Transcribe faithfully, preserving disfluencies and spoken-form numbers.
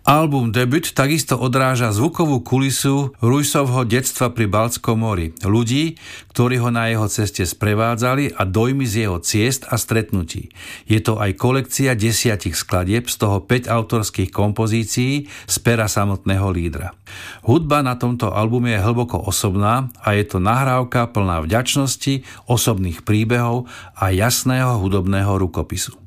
Album Debut takisto odráža zvukovú kulisu Ruissovho detstva pri Baltskom mori, ľudí, ktorí ho na jeho ceste sprevádzali a dojmy z jeho ciest a stretnutí. Je to aj kolekcia desiatich skladieb, z toho päť autorských kompozícií z pera samotného lídra. Hudba na tomto albume je hlboko osobná a je to nahrávka plná vďačnosti, osobných príbehov a jasného hudobného rukopisu.